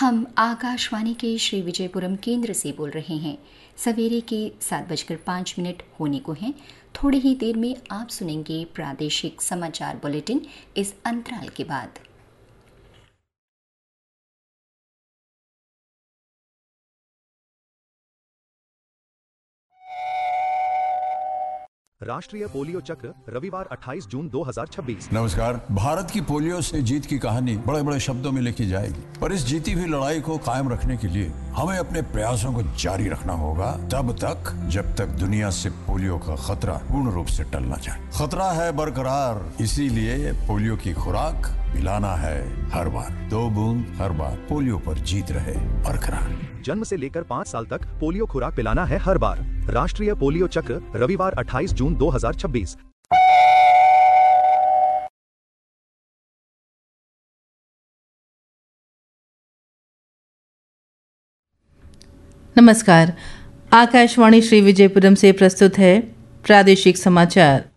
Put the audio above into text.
हम आकाशवाणी के श्री विजयपुरम केंद्र से बोल रहे हैं। सवेरे के 7:05 होने को हैं। थोड़ी ही देर में आप सुनेंगे प्रादेशिक समाचार बुलेटिन इस अंतराल के बाद। राष्ट्रीय पोलियो चक्र रविवार 28 जून 2026। नमस्कार। भारत की पोलियो से जीत की कहानी बड़े बड़े शब्दों में लिखी जाएगी, पर इस जीती हुई लड़ाई को कायम रखने के लिए हमें अपने प्रयासों को जारी रखना होगा तब तक जब तक दुनिया से पोलियो का खतरा पूर्ण रूप से टल न जाए। खतरा है बरकरार, इसीलिए पोलियो की खुराक पिलाना है हर बार। 2 बूंद हर बार, पोलियो पर जीत रहे बरकरार। जन्म से लेकर 5 साल तक पोलियो खुराक पिलाना है हर बार। राष्ट्रीय पोलियो चक्र रविवार 28 जून 2026। नमस्कार। आकाशवाणी श्री विजयपुरम से प्रस्तुत है प्रादेशिक समाचार।